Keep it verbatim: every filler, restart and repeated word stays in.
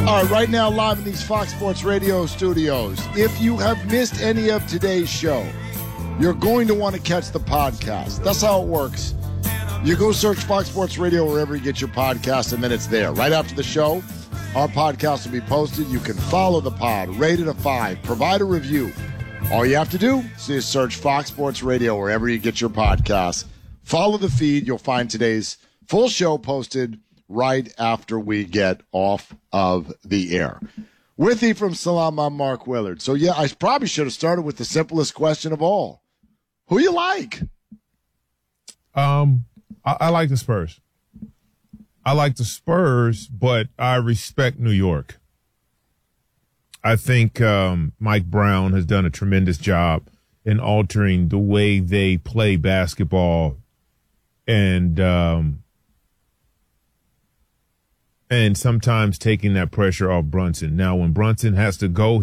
All right, right now live in these Fox Sports Radio studios. If you have missed any of today's show, you're going to want to catch the podcast. That's how it works. You go search Fox Sports Radio wherever you get your podcast, and then it's there. Right after the show, our podcast will be posted. You can follow the pod, rate it a five, provide a review. All you have to do is search Fox Sports Radio wherever you get your podcasts. Follow the feed. You'll find today's full show posted right after we get off of the air. With you from Salam, I'm Mark Willard. So, yeah, I probably should have started with the simplest question of all. Who you like? Um, I, I like the Spurs. I like the Spurs, but I respect New York. I think um, Mike Brown has done a tremendous job in altering the way they play basketball and um, and sometimes taking that pressure off Brunson. Now, when Brunson has to go,